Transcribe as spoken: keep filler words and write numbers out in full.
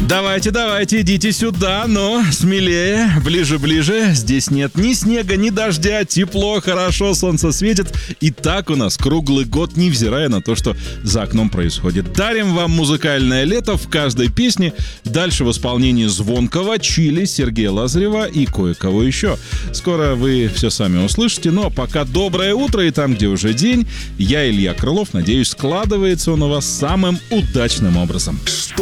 Давайте, давайте, идите сюда, но смелее, ближе-ближе. Здесь нет ни снега, ни дождя, тепло, хорошо, солнце светит. И так у нас круглый год, невзирая на то, что за окном происходит. Дарим вам музыкальное лето в каждой песне. Дальше в исполнении Звонкого, Чили, Сергея Лазарева и кое-кого еще. Скоро вы все сами услышите, но пока доброе утро, и там, где уже день, я, Илья Крылов, надеюсь, складывается он у вас самым удачным образом.